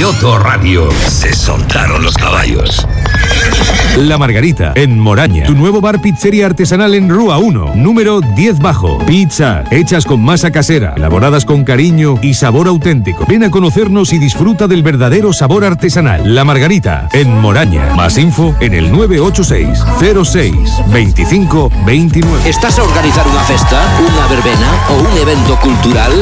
Yoto Radio. Se soltaron los caballos. La Margarita, en Moraña. Tu nuevo bar pizzería artesanal en Rúa 1, número 10 bajo. Pizza, hechas con masa casera, elaboradas con cariño y sabor auténtico. Ven a conocernos y disfruta del verdadero sabor artesanal. La Margarita, en Moraña. Más info en el 986 06 25 29. ¿Estás a organizar una festa, una verbena o un evento cultural?